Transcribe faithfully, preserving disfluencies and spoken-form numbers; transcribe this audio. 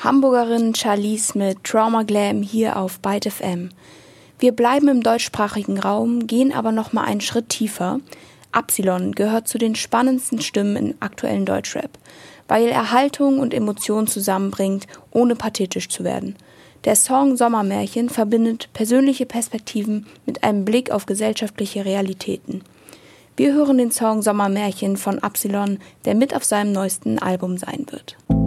Hamburgerin Charlize mit Trauma Glam hier auf Byte F M. Wir bleiben im deutschsprachigen Raum, gehen aber noch mal einen Schritt tiefer. Absilon gehört zu den spannendsten Stimmen im aktuellen Deutschrap, weil er Haltung und Emotionen zusammenbringt, ohne pathetisch zu werden. Der Song Sommermärchen verbindet persönliche Perspektiven mit einem Blick auf gesellschaftliche Realitäten. Wir hören den Song Sommermärchen von Absilon, der mit auf seinem neuesten Album sein wird.